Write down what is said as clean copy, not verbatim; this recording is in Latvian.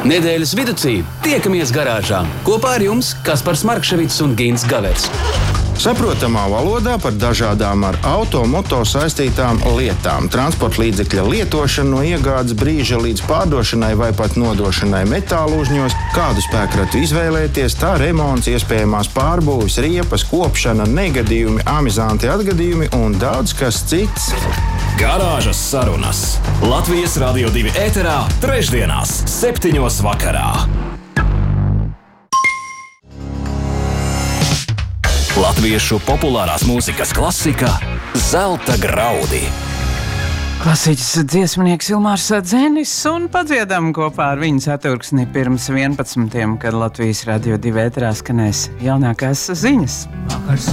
Nedēļas viducī tiekamies garāžā. Kopā ar jums Kaspars Markševics un Gins Gavers. Saprotamā valodā par dažādām ar auto-moto saistītām lietām. Transporta līdzekļa lietošana no iegādes brīža līdz pārdošanai vai pat nodošanai metālūžņos, kādu spēkratu izvēlēties, tā remonts, iespējamās pārbūves, riepas, kopšana, negadījumi, amizanti atgadījumi un daudz kas cits. Garāžas sarunas Latvijas Radio 2 ēterā trešdienās 7:00 vakarā. Latviešu populārās mūzikas klasika Zelta graudi. Klasiķis dziesmnieks Ilmārs Dzenis un padziedam kopā ar viņu ceturksni pirms 11, kad Latvijas Radio 2 ēterā skanēs jaunākās ziņas. Vakars